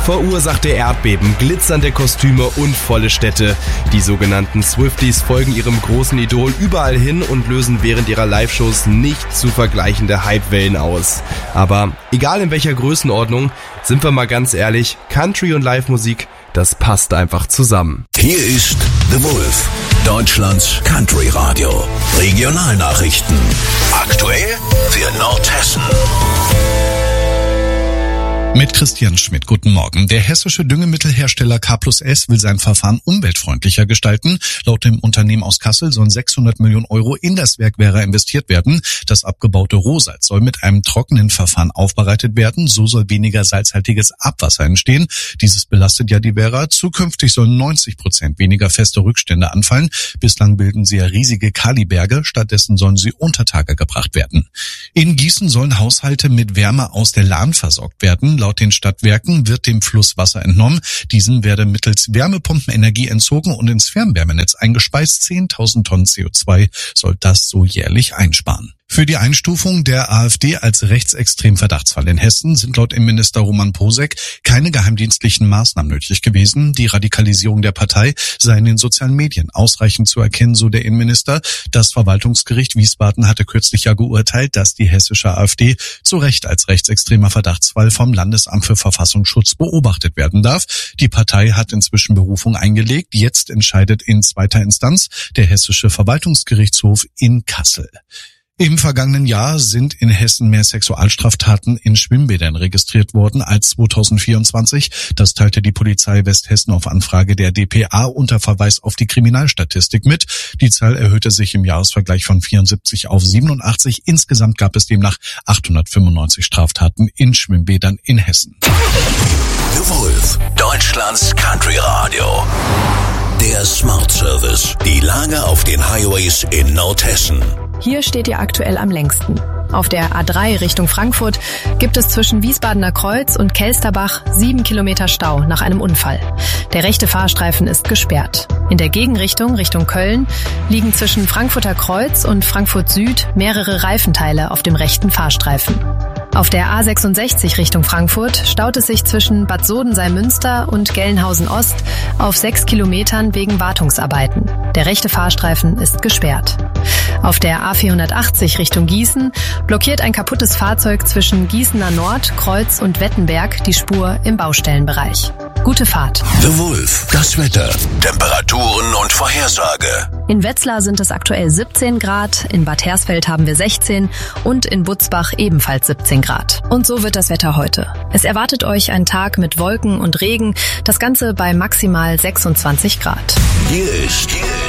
Verursachte Erdbeben, glitzernde Kostüme und volle Städte. Die sogenannten Swifties folgen ihrem großen Idol überall hin und lösen während ihrer Live-Shows nicht zu vergleichende Hypewellen aus. Aber egal in welcher Größenordnung, sind wir mal ganz ehrlich, Country und Live-Musik, das passt einfach zusammen. Hier ist The Wolf, Deutschlands Country-Radio. Regionalnachrichten. Aktuell für Nordhessen. Mit Christian Schmidt, guten Morgen. Der hessische Düngemittelhersteller K+S will sein Verfahren umweltfreundlicher gestalten. Laut dem Unternehmen aus Kassel sollen 600 Millionen Euro in das Werk Werra investiert werden. Das abgebaute Rohsalz soll mit einem trockenen Verfahren aufbereitet werden. So soll weniger salzhaltiges Abwasser entstehen. Dieses belastet ja die Werra. Zukünftig sollen 90% weniger feste Rückstände anfallen. Bislang bilden sie ja riesige Kaliberge. Stattdessen sollen sie unter Tage gebracht werden. In Gießen sollen Haushalte mit Wärme aus der Lahn versorgt werden. Laut den Stadtwerken wird dem Fluss Wasser entnommen. Diesen werde mittels Wärmepumpen Energie entzogen und ins Fernwärmenetz eingespeist. 10.000 Tonnen CO2 soll das so jährlich einsparen. Für die Einstufung der AfD als rechtsextrem Verdachtsfall in Hessen sind laut Innenminister Roman Posek keine geheimdienstlichen Maßnahmen nötig gewesen. Die Radikalisierung der Partei sei in den sozialen Medien ausreichend zu erkennen, so der Innenminister. Das Verwaltungsgericht Wiesbaden hatte kürzlich ja geurteilt, dass die hessische AfD zu Recht als rechtsextremer Verdachtsfall vom Landesamt für Verfassungsschutz beobachtet werden darf. Die Partei hat inzwischen Berufung eingelegt. Jetzt entscheidet in zweiter Instanz der Hessische Verwaltungsgerichtshof in Kassel. Im vergangenen Jahr sind in Hessen mehr Sexualstraftaten in Schwimmbädern registriert worden als 2024. Das teilte die Polizei Westhessen auf Anfrage der dpa unter Verweis auf die Kriminalstatistik mit. Die Zahl erhöhte sich im Jahresvergleich von 74 auf 87. Insgesamt gab es demnach 895 Straftaten in Schwimmbädern in Hessen. The Wolf, Deutschlands Country Radio. Der Smart Service. Die Lage auf den Highways in Nordhessen. Hier steht ihr aktuell am längsten. Auf der A3 Richtung Frankfurt gibt es zwischen Wiesbadener Kreuz und Kelsterbach 7 Kilometer Stau nach einem Unfall. Der rechte Fahrstreifen ist gesperrt. In der Gegenrichtung Richtung Köln liegen zwischen Frankfurter Kreuz und Frankfurt Süd mehrere Reifenteile auf dem rechten Fahrstreifen. Auf der A66 Richtung Frankfurt staut es sich zwischen Bad Sodenseil-Münster und Gelnhausen-Ost auf 6 Kilometern wegen Wartungsarbeiten. Der rechte Fahrstreifen ist gesperrt. Auf der A480 Richtung Gießen blockiert ein kaputtes Fahrzeug zwischen Gießener Nord, Kreuz und Wettenberg die Spur im Baustellenbereich. Gute Fahrt. The Wolf, das Wetter, Temperaturen und Vorhersage. In Wetzlar sind es aktuell 17 Grad, in Bad Hersfeld haben wir 16 und in Butzbach ebenfalls 17 Grad. Und so wird das Wetter heute. Es erwartet euch ein Tag mit Wolken und Regen, das Ganze bei maximal 26 Grad. Hier ist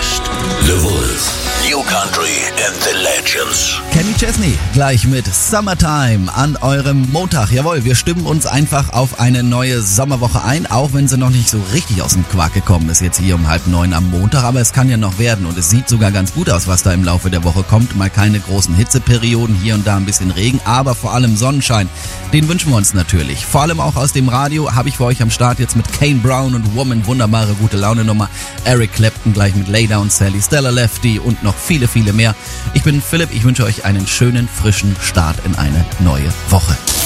The Wolf. New Country and the Legends. Kenny Chesney gleich mit Summertime an eurem Montag. Jawohl, wir stimmen uns einfach auf eine neue Sommerwoche ein, auch wenn sie noch nicht so richtig aus dem Quark gekommen ist, jetzt hier um 8:30 am Montag. Aber es kann ja noch werden und es sieht sogar ganz gut aus, was da im Laufe der Woche kommt. Mal keine großen Hitzeperioden, hier und da ein bisschen Regen, aber vor allem Sonnenschein. Den wünschen wir uns natürlich. Vor allem auch aus dem Radio habe ich für euch am Start jetzt mit Kane Brown und Woman, wunderbare gute Laune Nummer. Eric Clapton gleich mit Lay Down Sally, Stella Lefty und noch viele, viele mehr. Ich bin Philipp, ich wünsche euch einen schönen, frischen Start in eine neue Woche.